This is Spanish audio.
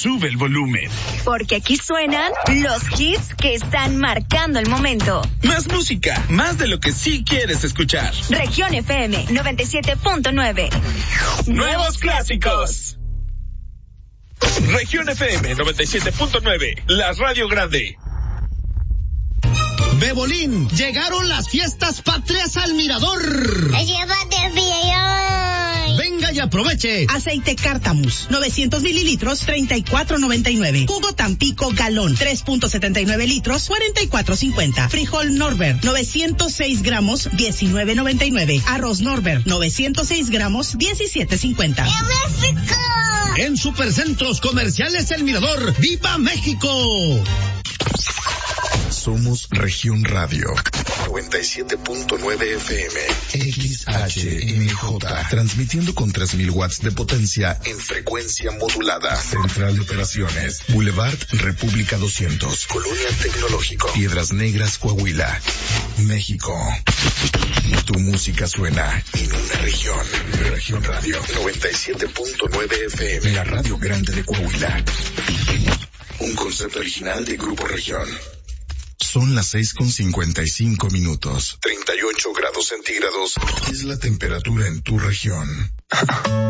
sube el volumen. Porque aquí suenan los hits que están marcando el momento. Más música, más de lo que sí quieres escuchar. Región FM 97.9. Nuevos clásicos. Región FM 97.9, la radio grande. Bebolín, llegaron las fiestas patrias al Mirador. ¡Llévate bien! Venga y aproveche. Aceite Cártamus, 900 mililitros, 34.99. Jugo Tampico galón, 3.79 litros, 44.50. Frijol Norbert, 906 gramos, 19.99. Arroz Norbert, 906 gramos, 17.50. ¡Qué México! En Supercentros Comerciales El Mirador, ¡viva México! Somos Región Radio 97.9 FM XHMJ, transmitiendo con 3,000 watts de potencia en frecuencia modulada. Central de Operaciones, Boulevard República 200, Colonia Tecnológico, Piedras Negras, Coahuila, México. Tu música suena en una región. Región Radio 97.9 FM, la radio grande de Coahuila. Un concepto original de Grupo Región. Son las 6:55 minutos. 38 grados centígrados es la temperatura en tu región.